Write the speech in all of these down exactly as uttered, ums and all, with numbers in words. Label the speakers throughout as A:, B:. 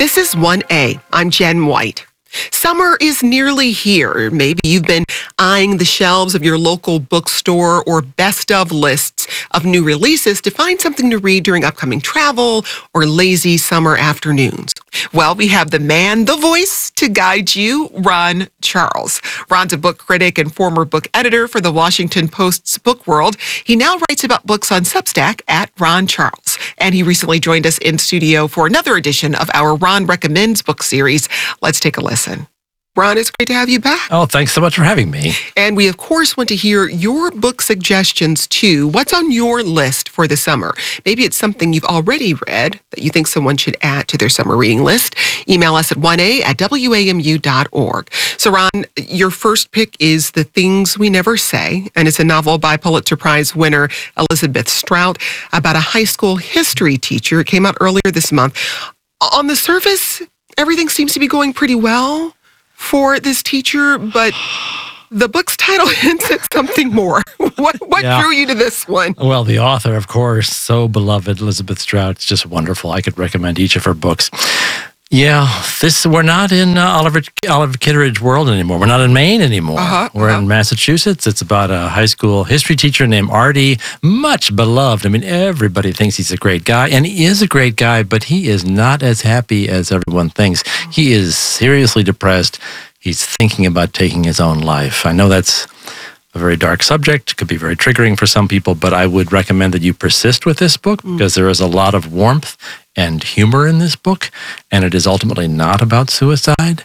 A: This is one A. I'm Jen White. Summer is nearly here. Maybe you've been eyeing the shelves of your local bookstore or best of lists of new releases to find something to read during upcoming travel or lazy summer afternoons. Well, we have the man, the voice to guide you, Ron Charles. Ron's a book critic and former book editor for the Washington Post's Book World. He now writes about books on Substack at Ron Charles. And he recently joined us in studio for another edition of our Ron Recommends book series. Let's take a listen. Ron, it's great to have you back.
B: Oh, thanks so much for having me.
A: And we, of course, want to hear your book suggestions, too. What's on your list for the summer? Maybe it's something you've already read that you think someone should add to their summer reading list. Email us at one A at W A M U dot org. So, Ron, your first pick is The Things We Never Say, and it's a novel by Pulitzer Prize winner Elizabeth Strout about a high school history teacher. It came out earlier this month. On the surface, everything seems to be going pretty well for this teacher, but the book's title hints at something more. What what
B: Yeah.
A: drew you to this one?
B: Well, the author, of course, so beloved, Elizabeth Strout, it's just wonderful. I could recommend each of her books. Yeah, this we're not in uh, Oliver Oliver Kitteridge world anymore. We're not in Maine anymore.
A: Uh-huh,
B: we're
A: uh-huh.
B: in Massachusetts. It's about a high school history teacher named Artie, much beloved. I mean, everybody thinks he's a great guy, and he is a great guy, but he is not as happy as everyone thinks. He is seriously depressed. He's thinking about taking his own life. I know that's a very dark subject, could be very triggering for some people, but I would recommend that you persist with this book because there is a lot of warmth and humor in this book, and it is ultimately not about suicide.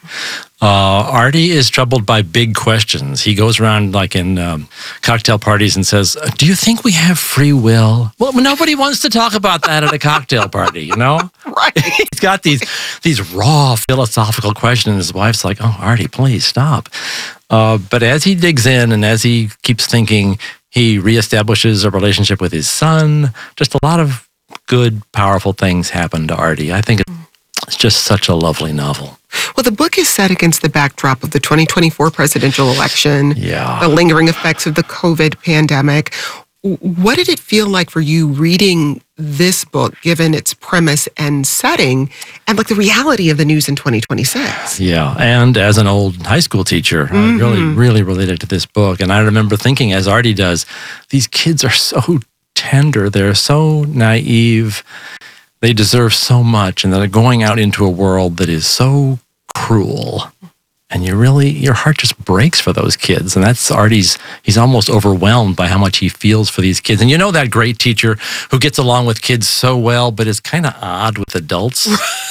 B: Uh, Artie is troubled by big questions. He goes around like in um, cocktail parties and says, do you think we have free will? Well, nobody wants to talk about that at a cocktail party, you know?
A: Right.
B: He's got these these raw philosophical questions. His wife's like, oh, Artie, please stop. Uh, but as he digs in and as he keeps thinking, he reestablishes a relationship with his son. Just a lot of good, powerful things happen to Artie. I think it's just such a lovely novel.
A: Well, the book is set against the backdrop of the twenty twenty-four presidential election,
B: Yeah.
A: the lingering effects of the COVID pandemic. What did it feel like for you reading this book, given its premise and setting, and like the reality of the news in twenty twenty-six?
B: Yeah, and as an old high school teacher, I really, really related to this book. And I remember thinking, as Artie does, these kids are so tender. They're so naive. They deserve so much, and they're going out into a world that is so cruel. And you really, your heart just breaks for those kids. And that's Artie's, he's almost overwhelmed by how much he feels for these kids. And you know that great teacher who gets along with kids so well, but is kind of odd with adults?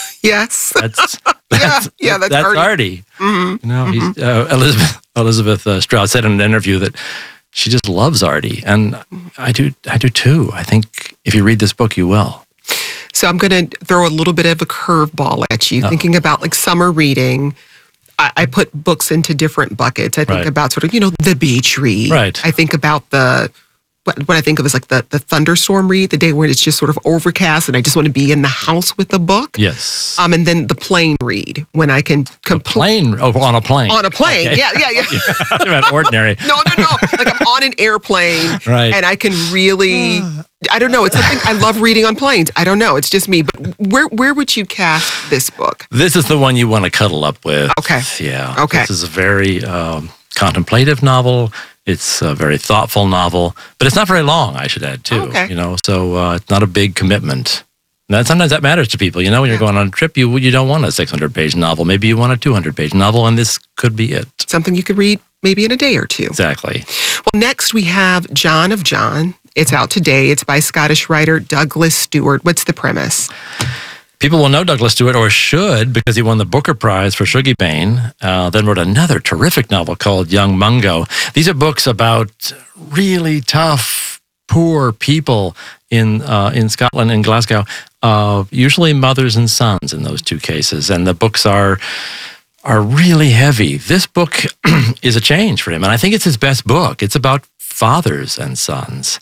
A: Yes.
B: That's,
A: yeah,
B: that's,
A: yeah, that's,
B: that's
A: Artie.
B: Artie.
A: Mm-hmm.
B: You know, he's, uh, Elizabeth, Elizabeth uh, Strout said in an interview that she just loves Artie. And I do, I do too. I think if you read this book, you will.
A: So I'm going to throw a little bit of a curveball at you,
B: Oh.
A: thinking about like summer reading. I, I put books into different buckets. I think
B: Right.
A: about sort of, you know, the beach read.
B: Right.
A: I think about the, what, what I think of as like the, the thunderstorm read, the day where it's just sort of overcast and I just want to be in the house with the book.
B: Yes.
A: Um, and then the plane read when I can complete.
B: Plane, oh, on a plane.
A: On a plane.
B: Okay.
A: Yeah, yeah, yeah.
B: You meant ordinary.
A: No, no, no. Like I'm on an airplane.
B: Right.
A: And I can really, I don't know. It's something I love reading on planes. I don't know. It's just me. But where where would you cast this book?
B: This is the one you want to cuddle up with.
A: Okay.
B: Yeah.
A: Okay.
B: This is a very um, contemplative novel. It's a very thoughtful novel, but it's not very long, I should add, too.
A: Okay.
B: You know, so uh, it's not a big commitment. And that, sometimes that matters to people. You know, when you're
A: Yeah.
B: going on a trip, you you don't want a six hundred page novel. Maybe you want a two hundred page novel, and this could be it.
A: Something you could read maybe in a day or two.
B: Exactly.
A: Well, next we have John of John. It's out today. It's by Scottish writer Douglas Stewart. What's the premise?
B: People will know Douglas Stewart, or should, because he won the Booker Prize for Shuggie Bain, uh, then wrote another terrific novel called Young Mungo. These are books about really tough, poor people in uh, in Scotland and Glasgow, uh, usually mothers and sons in those two cases. And the books are are really heavy. This book is a change for him, and I think it's his best book. It's about fathers and sons.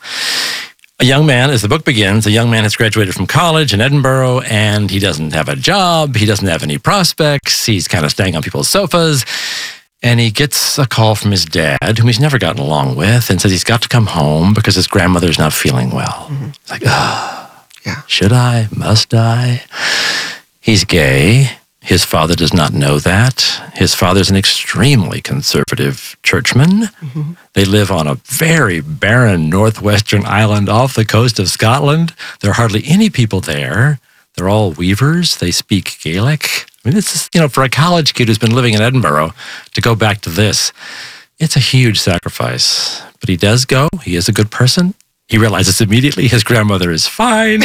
B: A young man, as the book begins, a young man has graduated from college in Edinburgh, and he doesn't have a job. He doesn't have any prospects. He's kind of staying on people's sofas. And he gets a call from his dad, whom he's never gotten along with, and says he's got to come home because his grandmother's not feeling well. Mm-hmm. It's like, ah,
A: yeah.
B: Should I? Must I? He's gay. His father does not know that. His father's an extremely conservative churchman. Mm-hmm. They live on a very barren northwestern island off the coast of Scotland. There are hardly any people there. They're all weavers. They speak Gaelic. I mean, this is, you know, for a college kid who's been living in Edinburgh to go back to this, it's a huge sacrifice. But he does go. He is a good person. He realizes immediately his grandmother is fine.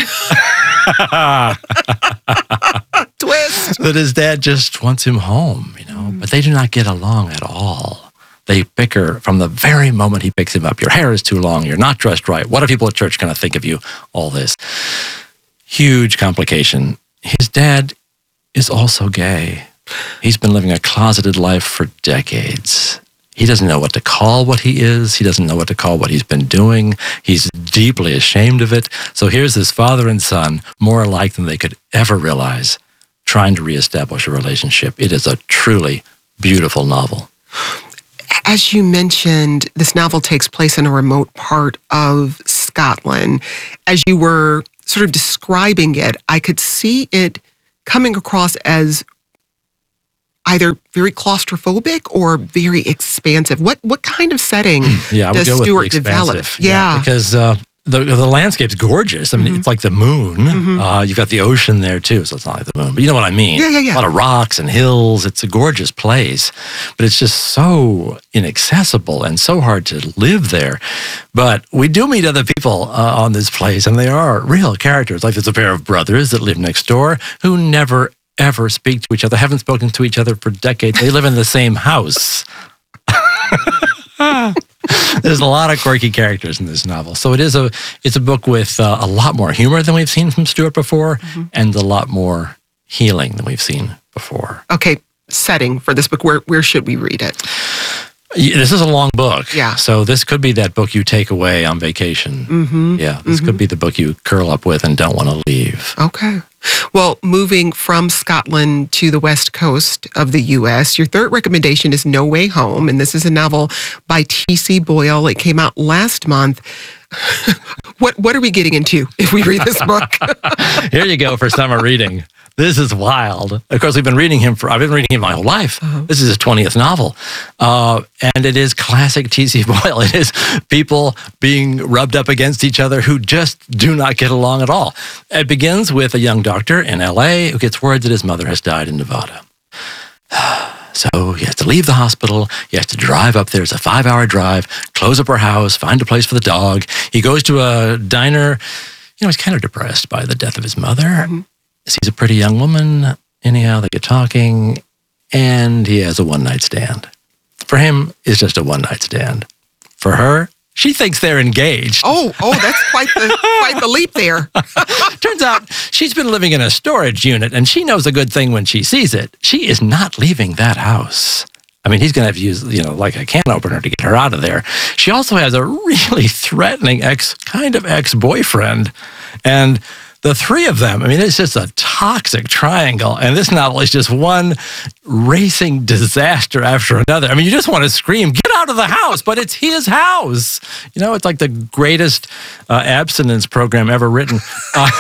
A: Twist.
B: That his dad just wants him home, you know, mm. but they do not get along at all. They bicker from the very moment he picks him up. Your hair is too long. You're not dressed right. What are people at church going to think of you? All this. Huge complication. His dad is also gay. He's been living a closeted life for decades. He doesn't know what to call what he is. He doesn't know what to call what he's been doing. He's deeply ashamed of it. So here's this father and son, more alike than they could ever realize, trying to reestablish a relationship. It is a truly beautiful novel.
A: As you mentioned, this novel takes place in a remote part of Scotland. As you were sort of describing it, I could see it coming across as either very claustrophobic or very expansive. What what kind of setting
B: yeah, I would
A: does
B: go with
A: Stuart
B: the
A: develop?
B: expansive.
A: Yeah.
B: yeah because uh, the the landscape's gorgeous. I mean, mm-hmm. it's like the moon. Mm-hmm. Uh, you've got the ocean there too, so it's not like the moon. But you know what I mean?
A: Yeah, yeah, yeah.
B: A lot of rocks and hills. It's a gorgeous place, but it's just so inaccessible and so hard to live there. But we do meet other people uh, on this place, and they are real characters. Like there's a pair of brothers that live next door who never ever speak to each other, haven't spoken to each other for decades. They live in the same house. There's a lot of quirky characters in this novel. So it is a it's a book with uh, a lot more humor than we've seen from Stuart before, mm-hmm. and a lot more healing than we've seen before.
A: Okay, setting for this book, where where should we read it?
B: This is a long book.
A: Yeah.
B: So this could be that book you take away on vacation.
A: Mm-hmm.
B: Yeah. This
A: mm-hmm.
B: could be the book you curl up with and don't want to leave.
A: Okay. Well, moving from Scotland to the west coast of the U S, your third recommendation is No Way Home, and this is a novel by T C Boyle. It came out last month. What what are we getting into if we read this book?
B: Here you go for summer reading. This is wild. Of course, we've been reading him for, I've been reading him my whole life. Uh-huh. This is his twentieth novel. Uh, and it is classic T C Boyle. It is people being rubbed up against each other who just do not get along at all. It begins with a young doctor in L A who gets word that his mother has died in Nevada. So he has to leave the hospital. He has to drive up there. It's a five-hour drive, close up her house, find a place for the dog. He goes to a diner. You know, he's kind of depressed by the death of his mother. Mm-hmm. Sees a pretty young woman. Anyhow, they get talking, and he has a one-night stand. For him, it's just a one-night stand. For her, she thinks they're engaged.
A: Oh, oh, that's quite the quite the leap there.
B: Turns out she's been living in a storage unit, and she knows a good thing when she sees it. She is not leaving that house. I mean, he's going to have to use, you know, like a can opener to get her out of there. She also has a really threatening ex, kind of ex-boyfriend, and the three of them, I mean, it's just a toxic triangle. And this novel is just one racing disaster after another. I mean, you just want to scream, get out of the house, but it's his house. You know, it's like the greatest uh, abstinence program ever written. Uh,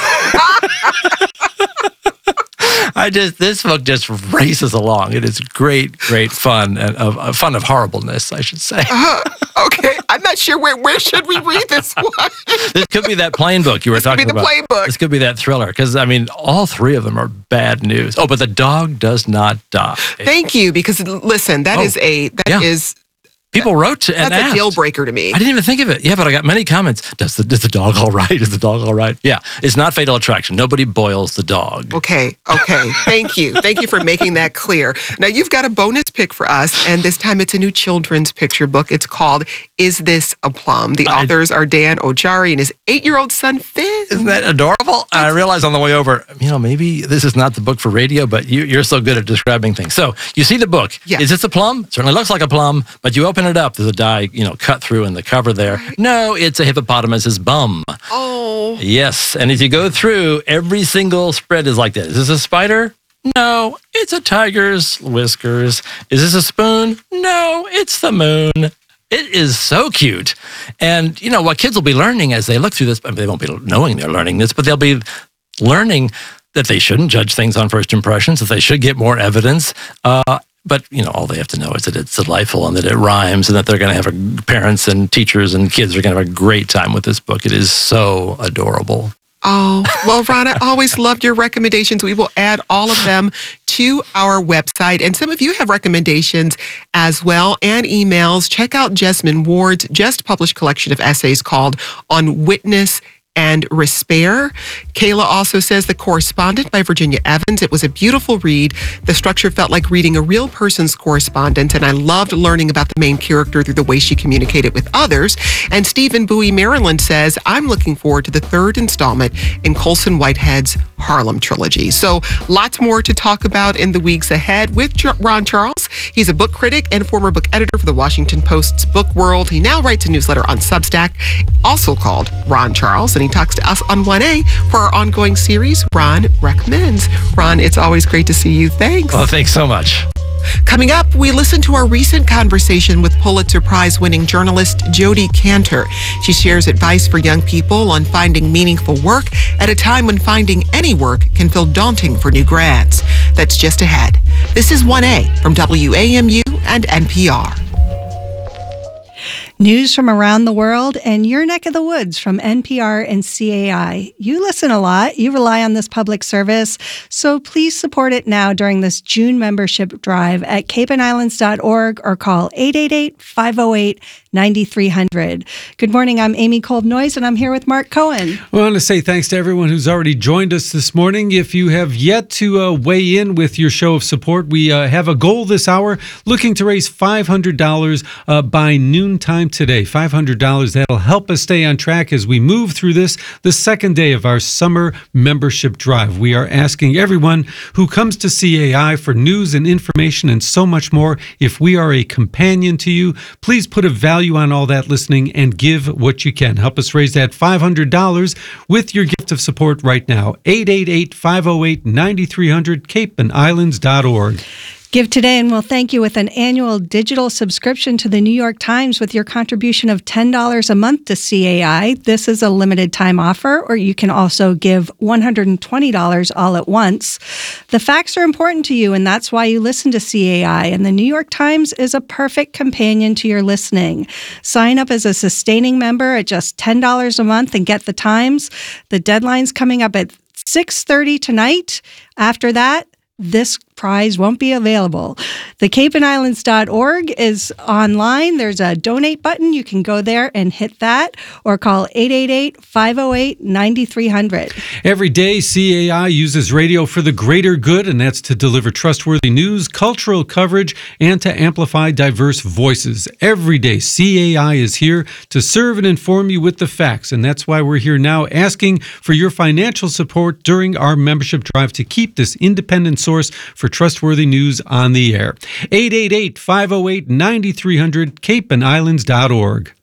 B: I just, this book just races along. It is great, great fun, and of uh, fun of horribleness, I should say.
A: Uh, okay, I'm not sure where where should we read this one.
B: This could be that plain book you were
A: this
B: talking
A: could be the
B: about.
A: Plain book.
B: This could be that thriller, because I mean, all three of them are bad news. Oh, but the dog does not die.
A: Thank you, because listen, that
B: oh,
A: is a that
B: yeah.
A: is.
B: People wrote and
A: That's
B: asked.
A: a deal breaker to me.
B: I didn't even think of it. Yeah, but I got many comments. Does the, is the dog all right? Is the dog all right? Yeah, it's not Fatal Attraction. Nobody boils the dog.
A: Okay, okay. Thank you. Thank you for making that clear. Now, you've got a bonus pick for us, and this time it's a new children's picture book. It's called Is This a Plum? The
B: I,
A: authors are Dan Ojari and his eight-year-old son, Finn.
B: Isn't that adorable? And I realized on the way over, you know, maybe this is not the book for radio, but you, you're so good at describing things. So you see the book.
A: Yeah.
B: Is this a plum? It certainly looks like a plum, but you open it up. There's a die, you know, cut through in the cover there.
A: Right.
B: No, it's a hippopotamus's bum.
A: Oh.
B: Yes. And as you go through, every single spread is like this. Is this a spider? No, it's a tiger's whiskers. Is this a spoon? No, it's the moon. It is so cute. And, you know, what kids will be learning as they look through this, I mean, they won't be knowing they're learning this, but they'll be learning that they shouldn't judge things on first impressions, that they should get more evidence. Uh, but, you know, all they have to know is that it's delightful and that it rhymes and that they're going to have a, parents and teachers and kids are going to have a great time with this book. It is so adorable.
A: Oh, well, Ron, I always loved your recommendations. We will add all of them to our website. And some of you have recommendations as well and emails. Check out Jesmyn Ward's just published collection of essays called On Witness and Respair. Kayla also says The Correspondent by Virginia Evans. It was a beautiful read. The structure felt like reading a real person's correspondence, and I loved learning about the main character through the way she communicated with others. And Stephen Bowie, Maryland says, I'm looking forward to the third installment in Colson Whitehead's Harlem trilogy. So lots more to talk about in the weeks ahead with Ron Charles. He's a book critic and former book editor for the Washington Post's Book World. He now writes a newsletter on Substack, also called Ron Charles, and he talks to us on one A for our ongoing series, Ron Recommends. Ron, it's always great to see you. Thanks.
B: Well, thanks so much.
A: Coming up, we listen to our recent conversation with Pulitzer Prize-winning journalist Jodi Kantor. She shares advice for young people on finding meaningful work at a time when finding any work can feel daunting for new grads. That's just ahead. This is one A from W A M U and N P R.
C: News from around the world and your neck of the woods from N P R and C A I. You listen a lot. You rely on this public service. So please support it now during this June membership drive at cape and islands dot org or call eight eight eight, five oh eight, nine three hundred. Good morning. I'm Amy Kolb-Noyes, and I'm here with Mark Cohen.
D: I want to say thanks to everyone who's already joined us this morning. If you have yet to uh, weigh in with your show of support, we uh, have a goal this hour looking to raise five hundred dollars uh, by noontime today. five hundred dollars. That'll help us stay on track as we move through this, the second day of our summer membership drive. We are asking everyone who comes to C A I for news and information and so much more, if we are a companion to you, please put a value on all that listening and give what you can. Help us raise that five hundred dollars with your gift of support right now. eight eight eight, five oh eight, nine three hundred, cape and islands dot org.
C: Give today and we'll thank you with an annual digital subscription to the New York Times with your contribution of ten dollars a month to C A I. This is a limited time offer, or you can also give one hundred twenty dollars all at once. The facts are important to you, and that's why you listen to C A I, and the New York Times is a perfect companion to your listening. Sign up as a sustaining member at just ten dollars a month and get the Times. The deadline's coming up at six thirty tonight. After that, this prize won't be available. The cape and islands dot org is online. There's a donate button. You can go there and hit that or call eight eight eight, five oh eight, nine three hundred.
D: Every day, C A I uses radio for the greater good, and that's to deliver trustworthy news, cultural coverage, and to amplify diverse voices. Every day, C A I is here to serve and inform you with the facts, and that's why we're here now asking for your financial support during our membership drive to keep this independent source for trustworthy news on the air. eight eight eight, five oh eight, nine three hundred, cape and islands dot org.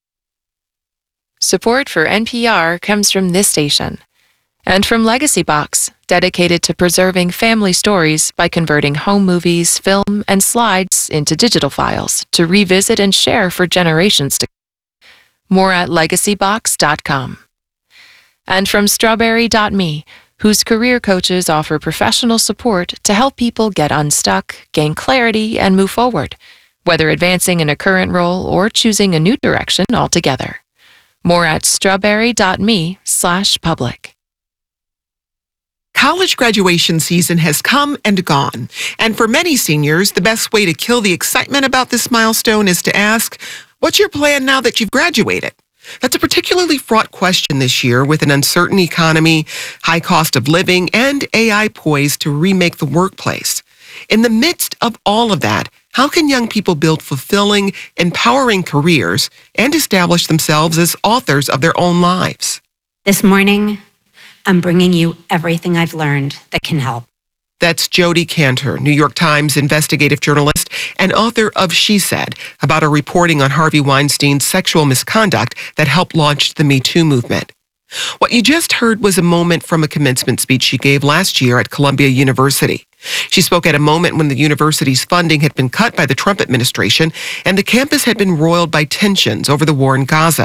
E: Support for N P R comes from this station and from Legacy Box, dedicated to preserving family stories by converting home movies, film, and slides into digital files to revisit and share for generations to come. More at legacy box dot com. And from strawberry dot me, whose career coaches offer professional support to help people get unstuck, gain clarity, and move forward, whether advancing in a current role or choosing a new direction altogether. More at strawberry dot me slash public.
A: College graduation season has come and gone, and for many seniors, the best way to kill the excitement about this milestone is to ask, what's your plan now that you've graduated? That's a particularly fraught question this year with an uncertain economy, high cost of living, and A I poised to remake the workplace. In the midst of all of that, how can young people build fulfilling, empowering careers and establish themselves as authors of their own lives?
F: This morning, I'm bringing you everything I've learned that can help.
A: That's Jodi Kantor, New York Times investigative journalist and author of She Said, about her reporting on Harvey Weinstein's sexual misconduct that helped launch the Me Too movement. What you just heard was a moment from a commencement speech she gave last year at Columbia University. She spoke at a moment when the university's funding had been cut by the Trump administration and the campus had been roiled by tensions over the war in Gaza.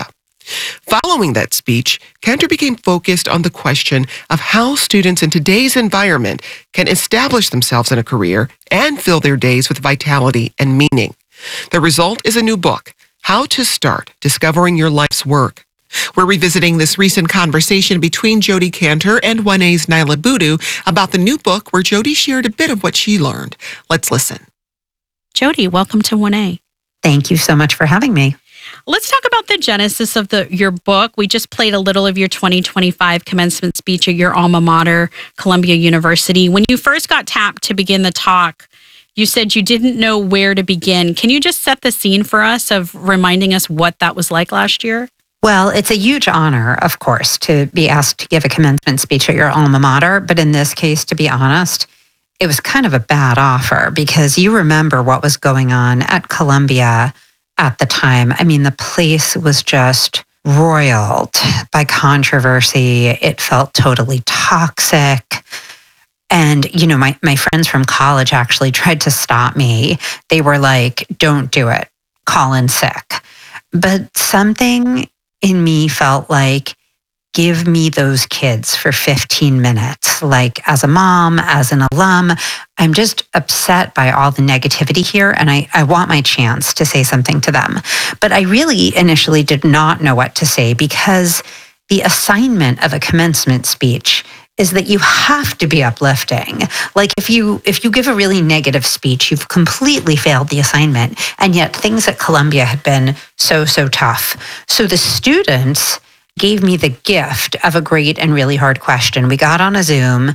A: Following that speech, Cantor became focused on the question of how students in today's environment can establish themselves in a career and fill their days with vitality and meaning. The result is a new book, How to Start Discovering Your Life's Work. We're revisiting this recent conversation between Jodi Kantor and one A's Niala Boodoo about the new book where Jodi shared a bit of what she learned. Let's listen.
G: Jodi, welcome to one A.
F: Thank you so much for having me.
G: Let's talk about the genesis of the your book. We just played a little of your twenty twenty-five commencement speech at your alma mater, Columbia University. When you first got tapped to begin the talk, you said you didn't know where to begin. Can you just set the scene for us of reminding us what that was like last year?
F: Well, it's a huge honor, of course, to be asked to give a commencement speech at your alma mater. But in this case, to be honest, it was kind of a bad offer because you remember what was going on at Columbia at the time. I mean, the place was just roiled by controversy. It felt totally toxic. And, you know, my, my friends from college actually tried to stop me. They were like, don't do it. Call in sick. But something in me felt like, give me those kids for fifteen minutes. Like as a mom, as an alum, I'm just upset by all the negativity here and I, I want my chance to say something to them. But I really initially did not know what to say because the assignment of a commencement speech is that you have to be uplifting. Like if you if you give a really negative speech, you've completely failed the assignment. And yet things at Columbia had been so, so tough. So the students gave me the gift of a great and really hard question. We got on a Zoom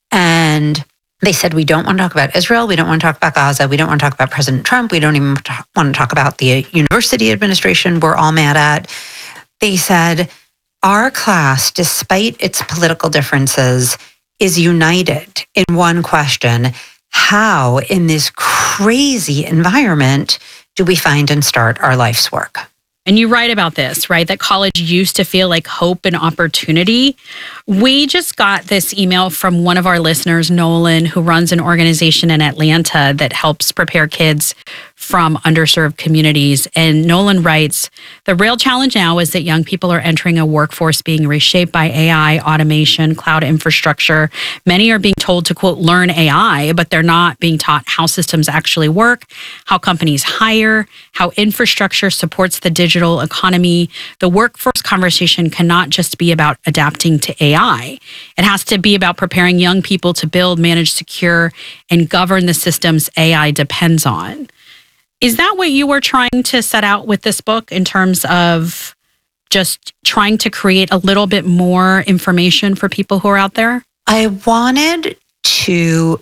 F: and they said, we don't want to talk about Israel. We don't want to talk about Gaza. We don't want to talk about President Trump. We don't even want to talk about the university administration we're all mad at. They said, our class, despite its political differences, is united in one question. How, in this crazy environment, do we find and start our life's work?
G: And you write about this, right? That college used to feel like hope and opportunity. We just got this email from one of our listeners, Nolan, who runs an organization in Atlanta that helps prepare kids from underserved communities. And Nolan writes, the real challenge now is that young people are entering a workforce being reshaped by A I, automation, cloud infrastructure. Many are being told to, quote, learn A I, but they're not being taught how systems actually work, how companies hire, how infrastructure supports the digital economy. The workforce conversation cannot just be about adapting to A I. It has to be about preparing young people to build, manage, secure, and govern the systems A I depends on. Is that what you were trying to set out with this book in terms of just trying to create a little bit more information for people who are out there?
F: I wanted to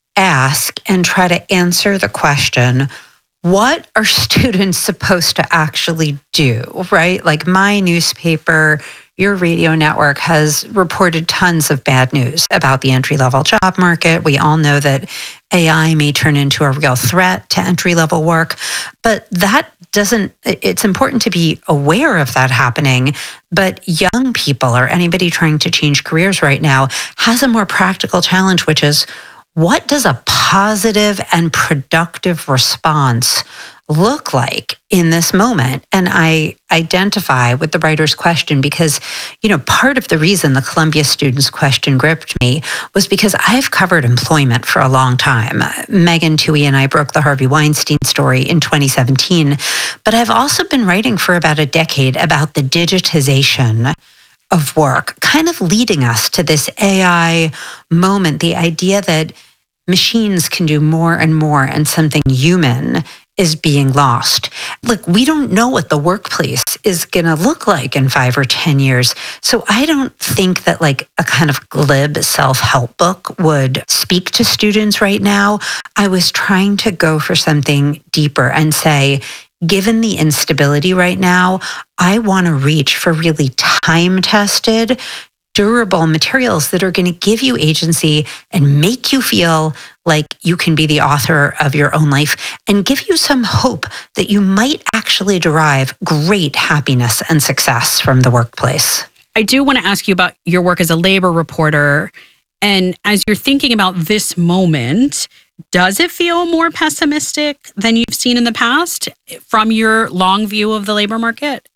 F: ask and try to answer the question, what are students supposed to actually do, right? Like my newspaper, your radio network has reported tons of bad news about the entry-level job market. We all know that A I may turn into a real threat to entry-level work, but that doesn't, it's important to be aware of that happening. But young people or anybody trying to change careers right now has a more practical challenge, which is, what does a positive and productive response look like in this moment? And I identify with the writer's question because, you know, part of the reason the Columbia students' question gripped me was because I've covered employment for a long time. Megan Twohey and I broke the Harvey Weinstein story in twenty seventeen, but I've also been writing for about a decade about the digitization of work, kind of leading us to this A I moment, the idea that machines can do more and more and something human is being lost. Look, we don't know what the workplace is going to look like in five or ten years. So I don't think that like a kind of glib self-help book would speak to students right now. I was trying to go for something deeper and say, given the instability right now, I want to reach for really time-tested, durable materials that are going to give you agency and make you feel like you can be the author of your own life and give you some hope that you might actually derive great happiness and success from the workplace.
G: I do want to ask you about your work as a labor reporter. And as you're thinking about this moment, does it feel more pessimistic than you've seen in the past from your long view of the labor market?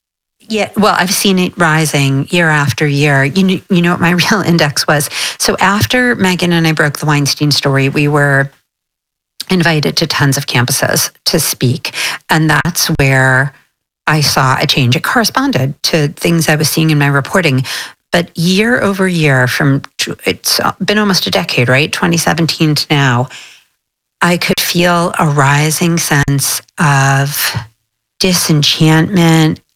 F: Yeah, well, I've seen it rising year after year. You know, you know what my real index was? So after Megan and I broke the Weinstein story, we were invited to tons of campuses to speak. And that's where I saw a change. It corresponded to things I was seeing in my reporting. But year over year, from it's been almost a decade, right? twenty seventeen to now, I could feel a rising sense of disenchantment,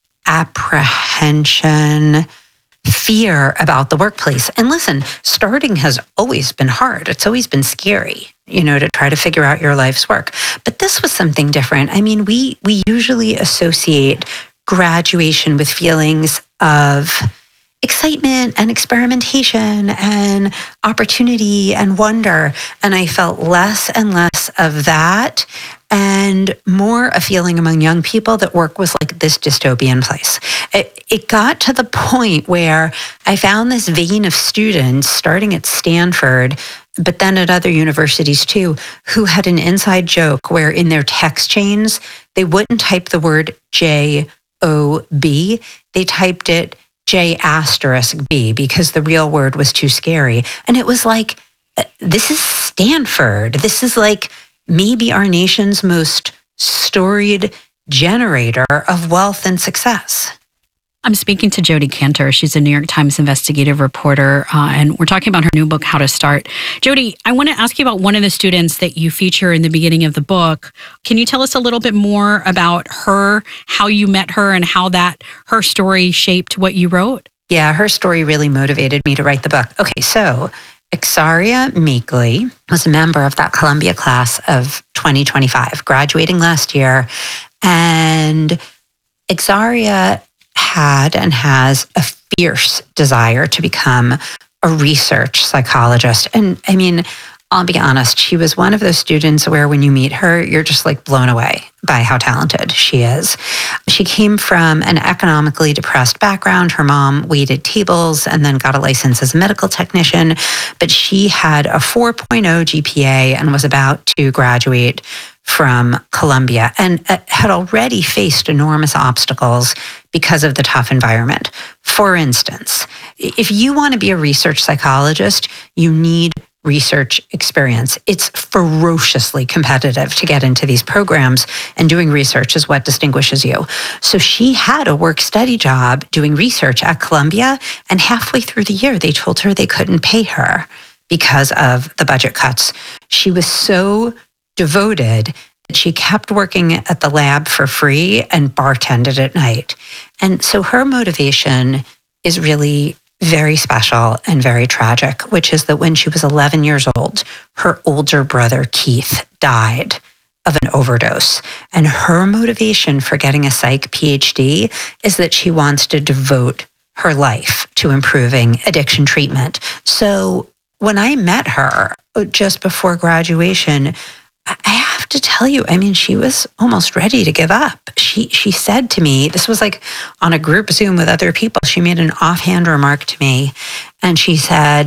F: apprehension, fear about the workplace. And listen, starting has always been hard. It's always been scary, you know, to try to figure out your life's work. But this was something different. I mean, we we usually associate graduation with feelings of excitement and experimentation and opportunity and wonder. And I felt less and less of that and more a feeling among young people that work was like this dystopian place. It, it got to the point where I found this vein of students starting at Stanford, but then at other universities too, who had an inside joke where in their text chains, they wouldn't type the word J O B, they typed it J asterisk B because the real word was too scary. And it was like, this is Stanford. This is like maybe our nation's most storied generator of wealth and success.
G: I'm speaking to Jodi Kantor. She's a New York Times investigative reporter, uh, and we're talking about her new book, How to Start. Jodi, I want to ask you about one of the students that you feature in the beginning of the book. Can you tell us a little bit more about her, how you met her, and how that her story shaped what you wrote?
F: Yeah, her story really motivated me to write the book. Okay, so Exaria Meekly was a member of that Columbia class of twenty twenty-five, graduating last year, and Exaria had and has a fierce desire to become a research psychologist. And I mean, I'll be honest, she was one of those students where when you meet her, you're just like blown away by how talented she is. She came from an economically depressed background. Her mom waited tables and then got a license as a medical technician, but she had a four point oh G P A and was about to graduate from Columbia and had already faced enormous obstacles because of the tough environment. For instance, if you want to be a research psychologist, you need research experience. It's ferociously competitive to get into these programs, and doing research is what distinguishes you. So she had a work-study job doing research at Columbia, and halfway through the year, they told her they couldn't pay her because of the budget cuts. She was so devoted that she kept working at the lab for free and bartended at night. And so her motivation is really very special and very tragic, which is that when she was eleven years old, her older brother, Keith, died of an overdose. And her motivation for getting a psych P H D is that she wants to devote her life to improving addiction treatment. So when I met her just before graduation, I have to tell you, I mean, she was almost ready to give up. She she said to me, this was like on a group Zoom with other people, she made an offhand remark to me, and she said,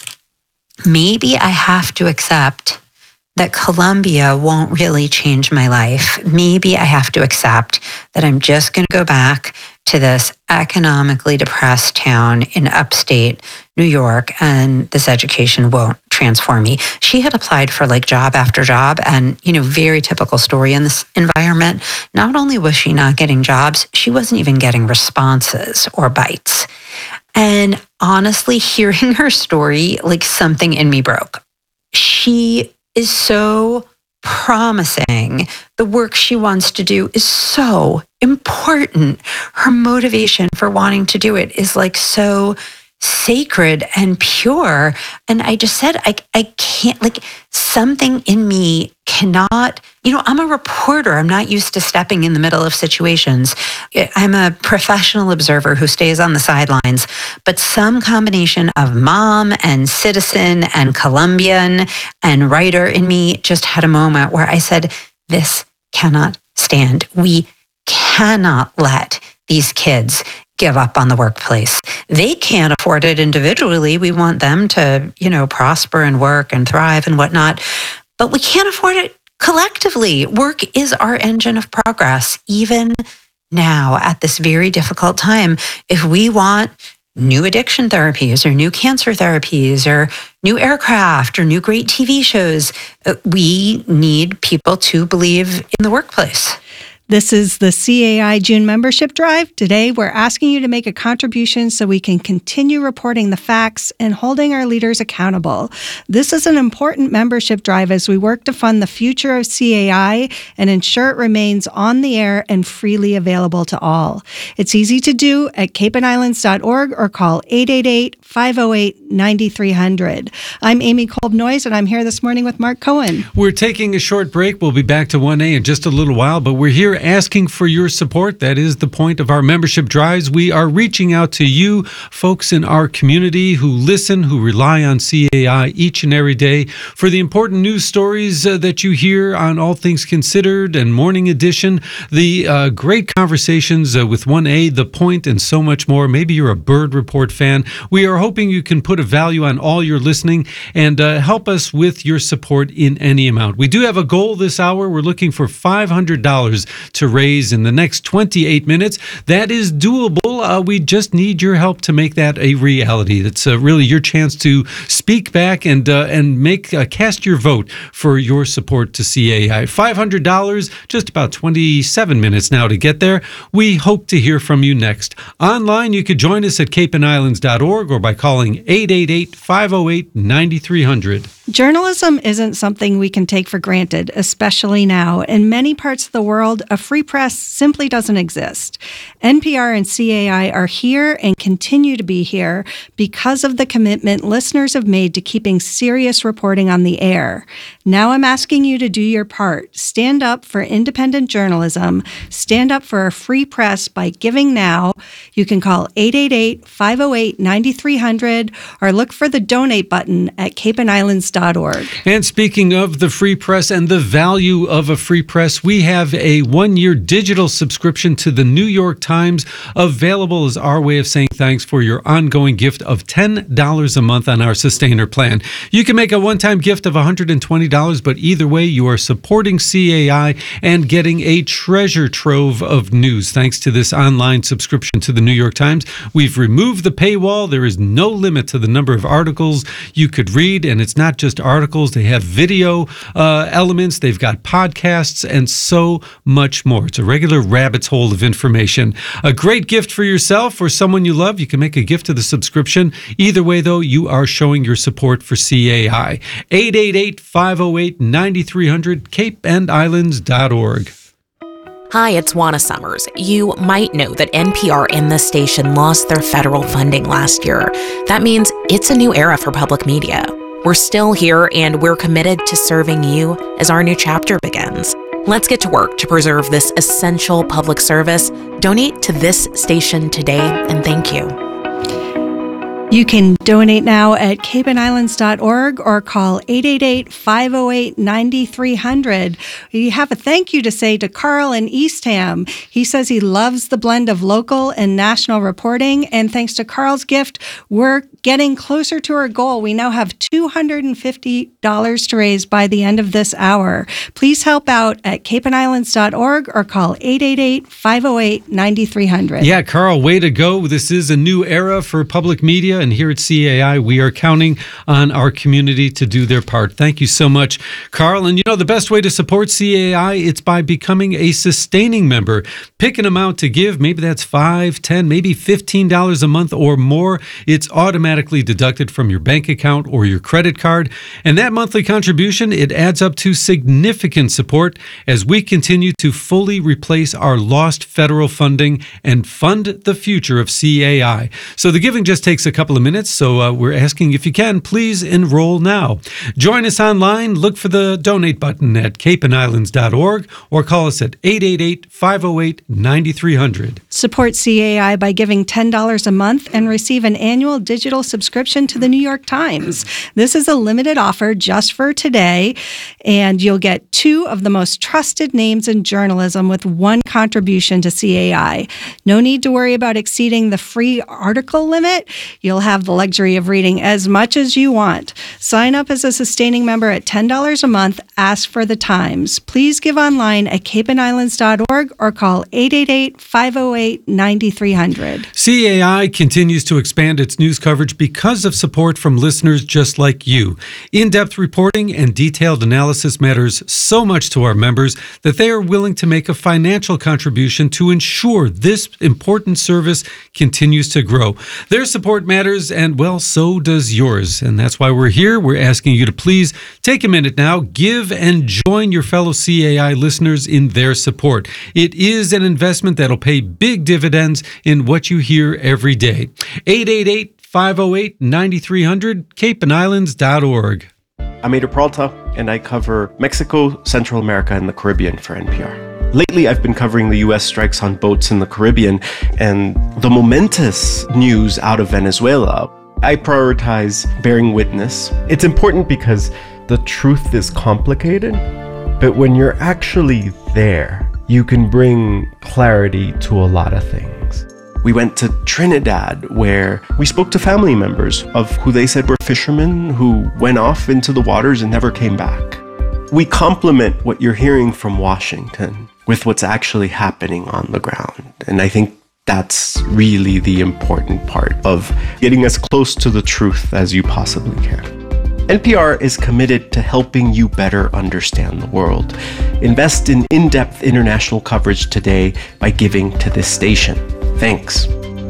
F: maybe I have to accept that Columbia won't really change my life. Maybe I have to accept that I'm just going to go back to this economically depressed town in upstate New York, and this education won't transform me. She had applied for like job after job, and, you know, very typical story in this environment. Not only was she not getting jobs, she wasn't even getting responses or bites. And honestly, hearing her story, like something in me broke. She is so promising. The work she wants to do is so important. Her motivation for wanting to do it is like so sacred and pure. And I just said, I, I can't, like, something in me cannot, you know, I'm a reporter. I'm not used to stepping in the middle of situations. I'm a professional observer who stays on the sidelines, but some combination of mom and citizen and Colombian and writer in me just had a moment where I said, this cannot stand. We cannot let these kids give up on the workplace. They can't afford it individually. We want them to, you know, prosper and work and thrive and whatnot, but we can't afford it collectively. Work is our engine of progress, even now at this very difficult time, if we want new addiction therapies or new cancer therapies or new aircraft or new great T V shows, we need people to believe in the workplace.
C: This is the C A I June membership drive. Today, we're asking you to make a contribution so we can continue reporting the facts and holding our leaders accountable. This is an important membership drive as we work to fund the future of C A I and ensure it remains on the air and freely available to all. It's easy to do at cape and islands dot org or call eight eight eight, five oh eight, nine three hundred. I'm Amy Kolb-Noyes, and I'm here this morning with Mark Cohen.
D: We're taking a short break. We'll be back to one A in just a little while, but we're here asking for your support. That is the point of our membership drives. We are reaching out to you, folks in our community who listen, who rely on C A I each and every day for the important news stories uh, that you hear on All Things Considered and Morning Edition, the uh, great conversations uh, with one A, The Point, and so much more. Maybe you're a Bird Report fan. We are hoping you can put a value on all your listening and uh, help us with your support in any amount. We do have a goal this hour. We're looking for five hundred dollars to raise in the next twenty-eight minutes. That is doable. Uh, we just need your help to make that a reality. It's uh, really your chance to speak back and uh, and make uh, cast your vote for your support to C A I. five hundred dollars, just about twenty-seven minutes now to get there. We hope to hear from you next. Online, you could join us at cape and islands dot org or by calling eight eight eight, five oh eight, nine three hundred.
C: Journalism isn't something we can take for granted, especially now. In many parts of the world, a free press simply doesn't exist. N P R and C A I are here and continue to be here because of the commitment listeners have made to keeping serious reporting on the air. Now I'm asking you to do your part. Stand up for independent journalism. Stand up for a free press by giving now. You can call eight eight eight, five oh eight, nine three hundred or look for the donate button at cape and islands dot org.
D: And speaking of the free press and the value of a free press, we have a one-year digital subscription to the New York Times available as our way of saying thanks for your ongoing gift of ten dollars a month on our Sustainer plan. You can make a one-time gift of one hundred twenty dollars, but either way, you are supporting C A I and getting a treasure trove of news thanks to this online subscription to the New York Times. We've removed the paywall. There is no limit to the number of articles you could read, and it's not just articles. They have video uh, elements. They've got podcasts and so much more. It's a regular rabbit's hole of information. A great gift for yourself or someone you love. You can make a gift to the subscription. Either way, though, you are showing your support for C A I. eight eight eight, five oh eight, nine three hundred, cape and islands dot org.
H: Hi, it's Juana Summers. You might know that N P R and the station lost their federal funding last year. That means it's a new era for public media. We're still here, and we're committed to serving you as our new chapter begins. Let's get to work to preserve this essential public service. Donate to this station today, and thank you.
C: You can donate now at cape and islands dot org or call eight eight eight, five oh eight, nine three hundred. We have a thank you to say to Carl in Eastham. He says he loves the blend of local and national reporting, and thanks to Carl's gift, we're getting closer to our goal. We now have two hundred fifty dollars to raise by the end of this hour. Please help out at cape and islands dot org or call eight eight eight, five oh eight, nine three hundred.
D: Yeah, Carl, way to go. This is a new era for public media, and here at C A I, we are counting on our community to do their part. Thank you so much, Carl. And you know, the best way to support C A I, it's by becoming a sustaining member. Pick an amount to give. Maybe that's five, ten, maybe fifteen dollars a month or more. It's automatically deducted from your bank account or your credit card. And that monthly contribution, it adds up to significant support as we continue to fully replace our lost federal funding and fund the future of C A I. So the giving just takes a couple of minutes, so uh, we're asking if you can, please enroll now. Join us online. Look for the donate button at cape and islands dot org or call us at eight eight eight, five oh eight, nine three hundred.
C: Support C A I by giving ten dollars a month and receive an annual digital subscription to the New York Times. This is a limited offer just for today, and you'll get two of the most trusted names in journalism with one contribution to C A I. No need to worry about exceeding the free article limit. You'll you'll have the luxury of reading as much as you want. Sign up as a sustaining member at ten dollars a month. Ask for the Times. Please give online at cape and islands dot org or call eight eight eight, five oh eight, nine three hundred.
D: C A I continues to expand its news coverage because of support from listeners just like you. In-depth reporting and detailed analysis matters so much to our members that they are willing to make a financial contribution to ensure this important service continues to grow. Their support matters, and well, so does yours. And that's why we're here. We're asking you to please take a minute now, give and join your fellow C A I listeners in their support. It is an investment that'll pay big dividends in what you hear every day. eight eight eight, five oh eight, nine three hundred, cape and islands dot org.
I: I'm Ada Peralta, and I cover Mexico, Central America, and the Caribbean for N P R. Lately, I've been covering the U S strikes on boats in the Caribbean and the momentous news out of Venezuela. I prioritize bearing witness. It's important because the truth is complicated, but when you're actually there, you can bring clarity to a lot of things. We went to Trinidad, where we spoke to family members of who they said were fishermen who went off into the waters and never came back. We complement what you're hearing from Washington with what's actually happening on the ground. And I think that's really the important part of getting as close to the truth as you possibly can. N P R is committed to helping you better understand the world. Invest in in-depth international coverage today by giving to this station. Thanks.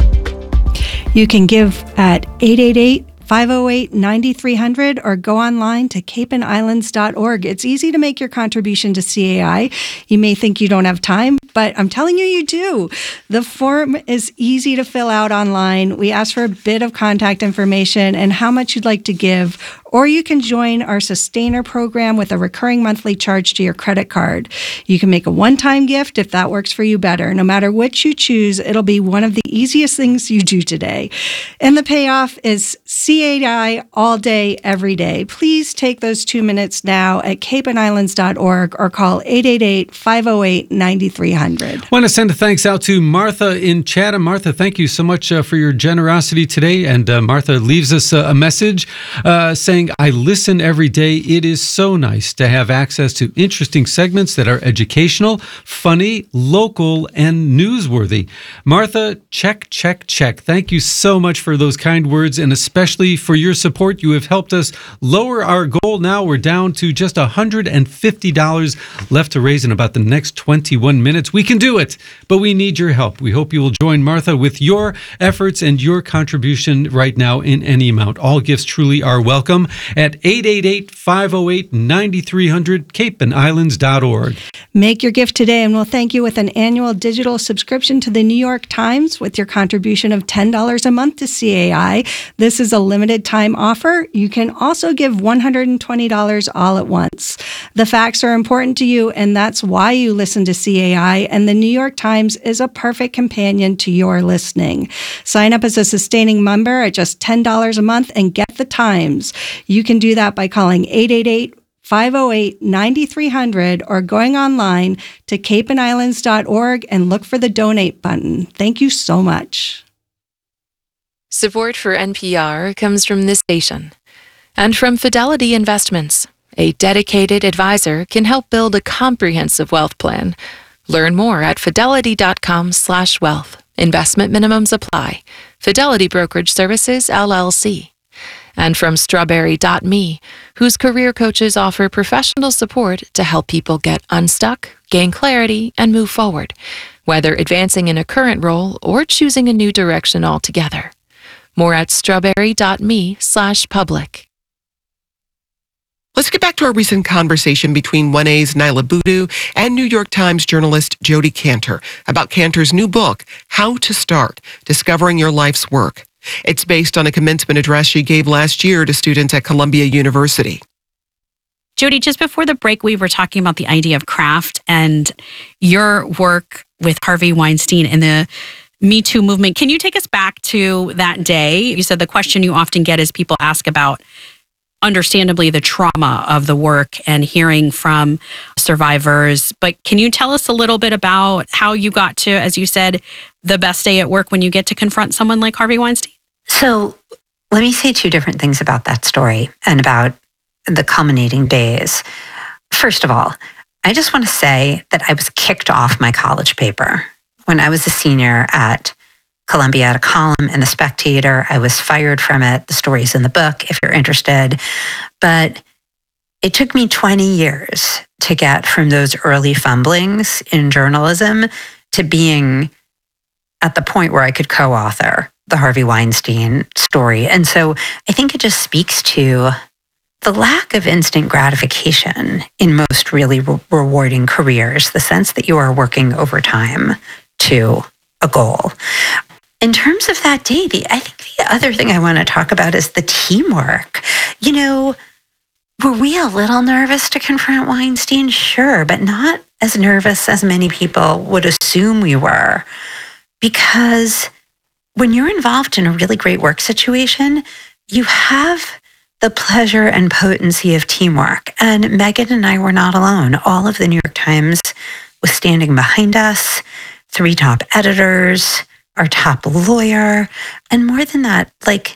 C: You can give at eight eight eight, five oh eight, nine three hundred or go online to cape and islands dot org. It's easy to make your contribution to C A I. You may think you don't have time, but I'm telling you, you do. The form is easy to fill out online. We ask for a bit of contact information and how much you'd like to give, or you can join our Sustainer program with a recurring monthly charge to your credit card. You can make a one-time gift if that works for you better. No matter which you choose, it'll be one of the easiest things you do today. And the payoff is C A I all day, every day. Please take those two minutes now at cape and islands dot org or call eight eight eight, five oh eight, nine three hundred.
D: I want to send a thanks out to Martha in Chatham. Martha, thank you so much uh, for your generosity today. And uh, Martha leaves us uh, a message uh, saying, I listen every day. It is so nice to have access to interesting segments that are educational, funny, local, and newsworthy. Martha, check, check, check. Thank you so much for those kind words, and especially for your support. You have helped us lower our goal. Now we're down to just one hundred fifty dollars left to raise in about the next twenty-one minutes. We can do it, but we need your help. We hope you will join Martha with your efforts and your contribution right now in any amount. All gifts truly are welcome at eight eight eight, five oh eight, nine three hundred, cape and islands dot org.
C: Make your gift today, and we'll thank you with an annual digital subscription to the New York Times with your contribution of ten dollars a month to C A I. This is a limited time offer. You can also give one hundred twenty dollars all at once. The facts are important to you, and that's why you listen to C A I, and the New York Times is a perfect companion to your listening. Sign up as a sustaining member at just ten dollars a month and get the Times. You can do that by calling eight eight eight, five oh eight, nine three hundred or going online to cape and islands dot org and look for the donate button. Thank you so much.
E: Support for N P R comes from this station and from Fidelity Investments. A dedicated advisor can help build a comprehensive wealth plan. Learn more at fidelity dot com slash wealth. Investment minimums apply. Fidelity Brokerage Services, L L C. And from strawberry dot me, whose career coaches offer professional support to help people get unstuck, gain clarity, and move forward, whether advancing in a current role or choosing a new direction altogether. More at strawberry dot me slash public.
A: Let's get back to our recent conversation between one A's Nyla Boodoo and New York Times journalist Jodi Kantor about Kantor's new book, How to Start, Discovering Your Life's Work. It's based on a commencement address she gave last year to students at Columbia University.
G: Jodi, just before the break, we were talking about the idea of craft and your work with Harvey Weinstein and the Me Too movement. Can you take us back to that day? You said the question you often get is people ask about, understandably, the trauma of the work and hearing from survivors. But can you tell us a little bit about how you got to, as you said, the best day at work when you get to confront someone like Harvey Weinstein?
F: So let me say two different things about that story and about the culminating days. First of all, I just want to say that I was kicked off my college paper. When I was a senior at Columbia, at a column in The Spectator, I was fired from it. The story's in the book if you're interested. But it took me twenty years to get from those early fumblings in journalism to being at the point where I could co-author the Harvey Weinstein story. And so I think it just speaks to the lack of instant gratification in most really re- rewarding careers, the sense that you are working overtime to a goal. In terms of that day, the, I think the other thing I want to talk about is the teamwork. You know, were we a little nervous to confront Weinstein? Sure, but not as nervous as many people would assume we were. Because when you're involved in a really great work situation, you have the pleasure and potency of teamwork. And Megan and I were not alone. All of the New York Times was standing behind us, three top editors, our top lawyer. And more than that, like,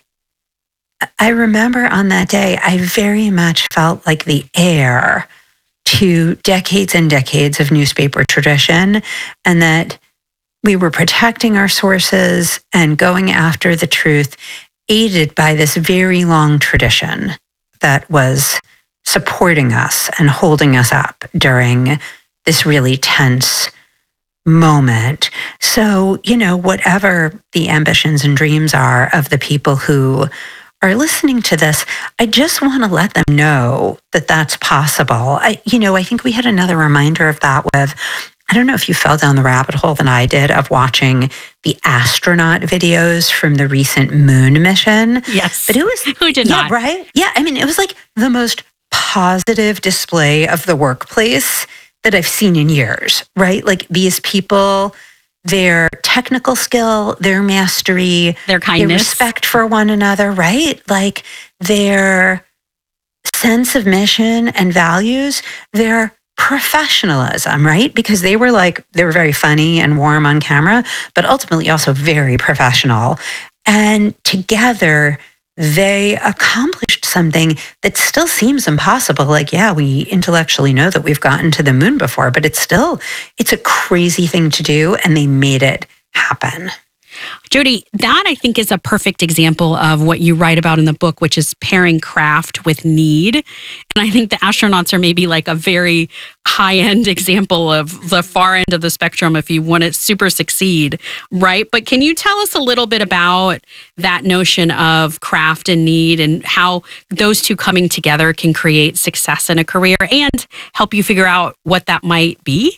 F: I remember on that day, I very much felt like the heir to decades and decades of newspaper tradition, and that we were protecting our sources and going after the truth, aided by this very long tradition that was supporting us and holding us up during this really tense moment. So, you know, whatever the ambitions and dreams are of the people who are listening to this, I just want to let them know that that's possible. I, you know, I think we had another reminder of that with, I don't know if you fell down the rabbit hole than I did of watching the astronaut videos from the recent moon mission.
G: Yes.
F: But it was,
G: who did
F: yeah,
G: not?
F: Right? Yeah. I mean, it was like the most positive display of the workplace that I've seen in years, right? Like these people, their technical skill, their mastery,
G: their kindness,
F: their respect for one another, right? Like their sense of mission and values, their professionalism, right? Because they were like, they were very funny and warm on camera, but ultimately also very professional. And together, they accomplished something that still seems impossible. Like, yeah, we intellectually know that we've gotten to the moon before, but it's still, it's a crazy thing to do, and they made it happen.
G: Jody, that I think is a perfect example of what you write about in the book, which is pairing craft with need. And I think the astronauts are maybe like a very high-end example of the far end of the spectrum if you want to super succeed, right? But can you tell us a little bit about that notion of craft and need and how those two coming together can create success in a career and help you figure out what that might be?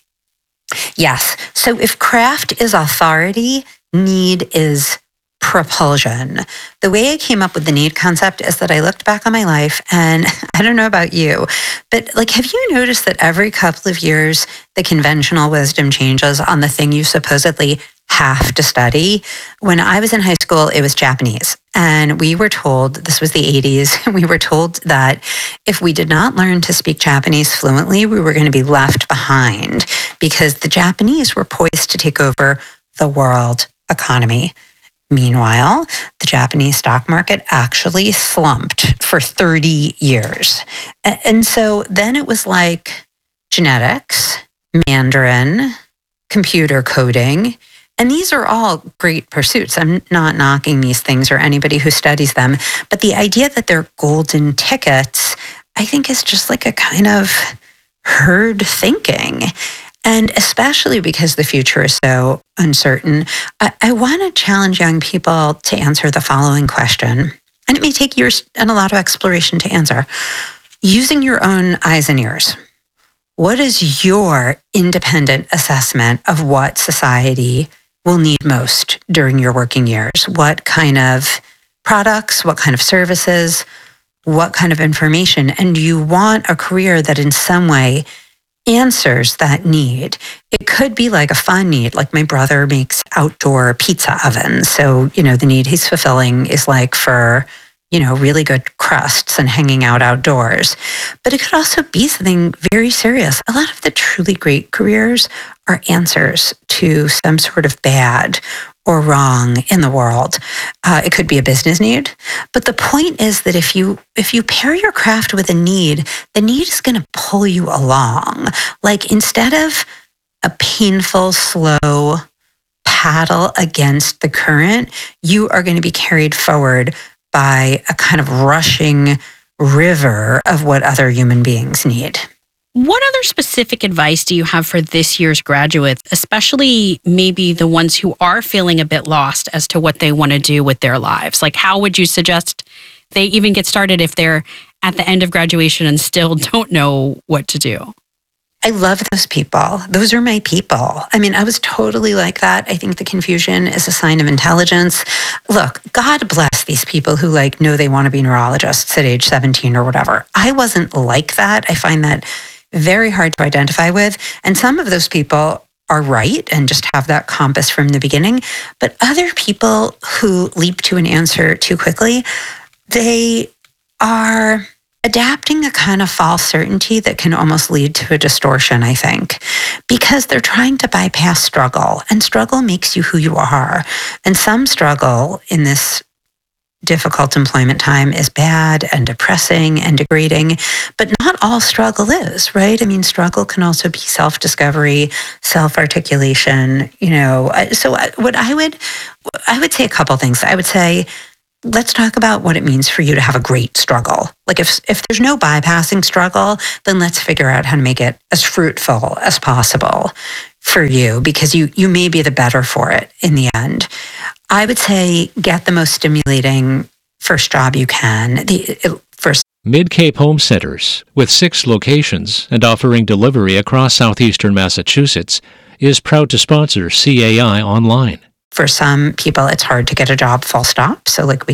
F: Yes. So if craft is authority, need is propulsion. The way I came up with the need concept is that I looked back on my life, and I don't know about you, but like, have you noticed that every couple of years, the conventional wisdom changes on the thing you supposedly have to study? When I was in high school, it was Japanese. And we were told, this was the eighties, we were told that if we did not learn to speak Japanese fluently, we were going to be left behind because the Japanese were poised to take over the world economy. Meanwhile, the Japanese stock market actually slumped for thirty years. And so then it was like genetics, Mandarin, computer coding, and these are all great pursuits. I'm not knocking these things or anybody who studies them, but the idea that they're golden tickets, I think is just like a kind of herd thinking. And especially because the future is so uncertain, I, I want to challenge young people to answer the following question. And it may take years and a lot of exploration to answer. Using your own eyes and ears, what is your independent assessment of what society will need most during your working years? What kind of products, what kind of services, what kind of information? And do you want a career that in some way answers that need? It could be like a fun need, like my brother makes outdoor pizza ovens. So, you know, the need he's fulfilling is like for, you know, really good crusts and hanging out outdoors. But it could also be something very serious. A lot of the truly great careers are answers to some sort of bad or wrong in the world. Uh, it could be a business need. But the point is that if you if you pair your craft with a need, the need is going to pull you along. Like instead of a painful, slow paddle against the current, you are going to be carried forward by a kind of rushing river of what other human beings need.
G: What other specific advice do you have for this year's graduates, especially maybe the ones who are feeling a bit lost as to what they want to do with their lives? Like, how would you suggest they even get started if they're at the end of graduation and still don't know what to do?
F: I love those people. Those are my people. I mean, I was totally like that. I think the confusion is a sign of intelligence. Look, God bless these people who like know they want to be neurologists at age seventeen or whatever. I wasn't like that. I find that very hard to identify with. And some of those people are right and just have that compass from the beginning. But other people who leap to an answer too quickly, they are adapting a kind of false certainty that can almost lead to a distortion, I think, because they're trying to bypass struggle, and struggle makes you who you are. And some struggle in this difficult employment time is bad and depressing and degrading, but not all struggle is, right? I mean, struggle can also be self-discovery, self-articulation, you know. So what I would, I would say a couple things. I would say, let's talk about what it means for you to have a great struggle. Like if if there's no bypassing struggle, then let's figure out how to make it as fruitful as possible for you, because you you may be the better for it in the end. I would say get the most stimulating first job you can. The first
J: Mid-Cape Home Centers, with six locations and offering delivery across southeastern Massachusetts, is proud to sponsor C A I Online.
F: For some people, it's hard to get a job, full stop. So like we